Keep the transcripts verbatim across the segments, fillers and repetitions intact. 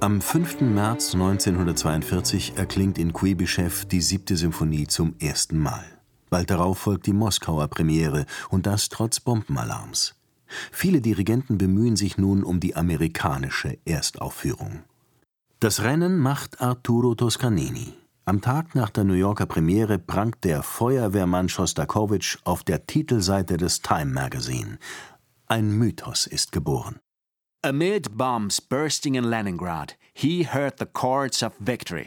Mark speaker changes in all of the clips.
Speaker 1: Am fünften März neunzehnhundertzweiundvierzig erklingt in Kuibyschew die siebte Symphonie zum ersten Mal. Bald darauf folgt die Moskauer Premiere, und das trotz Bombenalarms. Viele Dirigenten bemühen sich nun um die amerikanische Erstaufführung. Das Rennen macht Arturo Toscanini. Am Tag nach der New Yorker Premiere prangt der Feuerwehrmann Schostakowitsch auf der Titelseite des Time Magazine. Ein Mythos ist geboren.
Speaker 2: Amid bombs bursting in Leningrad, he heard the chords of victory.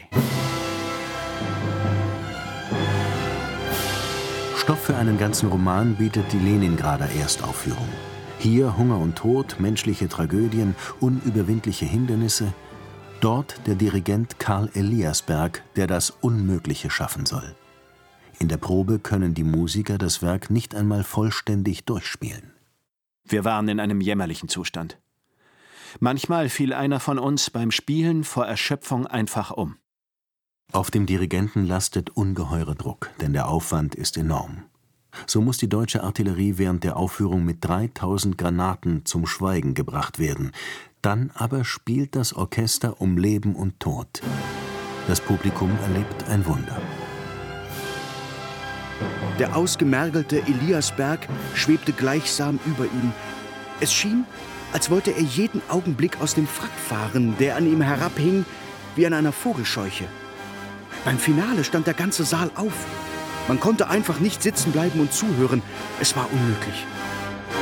Speaker 1: Stoff für einen ganzen Roman bietet die Leningrader Erstaufführung. Hier Hunger und Tod, menschliche Tragödien, unüberwindliche Hindernisse. Dort der Dirigent Karl Eliasberg, der das Unmögliche schaffen soll. In der Probe können die Musiker das Werk nicht einmal vollständig durchspielen.
Speaker 2: Wir waren in einem jämmerlichen Zustand. Manchmal fiel einer von uns beim Spielen vor Erschöpfung einfach um.
Speaker 1: Auf dem Dirigenten lastet ungeheurer Druck, denn der Aufwand ist enorm. So muss die deutsche Artillerie während der Aufführung mit dreitausend Granaten zum Schweigen gebracht werden. Dann aber spielt das Orchester um Leben und Tod. Das Publikum erlebt ein Wunder.
Speaker 3: Der ausgemergelte Eliasberg schwebte gleichsam über ihm. Es schien, als wollte er jeden Augenblick aus dem Frack fahren, der an ihm herabhing wie an einer Vogelscheuche. Beim Finale stand der ganze Saal auf. Man konnte einfach nicht sitzen bleiben und zuhören. Es war unmöglich.